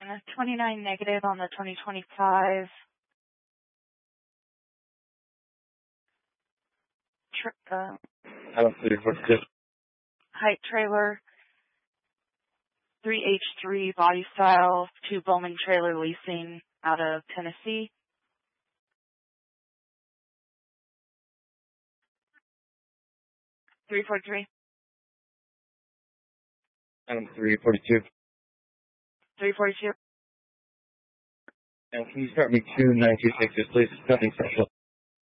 29 negative on the 2025. Item 342. Height trailer, 3H3 body style to Bowman Trailer Leasing out of Tennessee. $343. Item 342. $342. And can you start me 2926, please? Nothing special.